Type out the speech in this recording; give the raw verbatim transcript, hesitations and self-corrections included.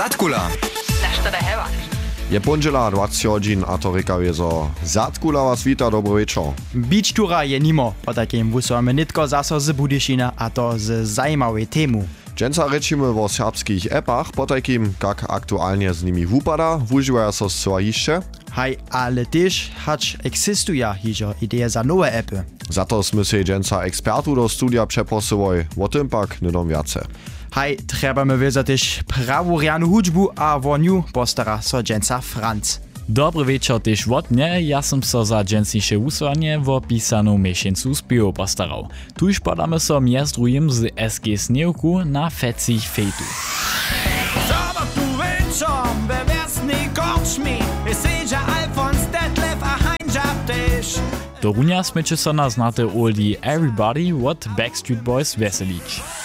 Zatkula. Na da hewa. Je pondziela dwadzieścia godzin, a to reka wiezo. Zatkula was wita, dobry wieczór. Beach tura je nimo, o takim wusujemy nitko zaso z Budyšina, a to z zajímawej temu. Dżęca rečimy o serbskich epach, po takim, jak aktualnie z nimi wupada, wużywają so swajiście. Haj, ale też, hacz eksistuje hižo ideje za nowe epy. Za to sme się dżęca ekspertu do studia przeprosowali, o tym pak nydom wiace. Haj, trebamy wiedzieć też prawu rianu hudźbu, a o niu postara so dżęca Franz. Dobry wieczór też od mnie, ja som so za dżęsniejsze usłanie w opisaną miesięcu spiewu postarał. Tuż podamy so między drugim z S G Snełku na fecich fejtu. Sobotu wieczorem we wiosnej korczmi siedzie Alfons Detlef a Heinjab też. Do runia smyczy so na znate oldie Everybody od Backstreet Boys weselić.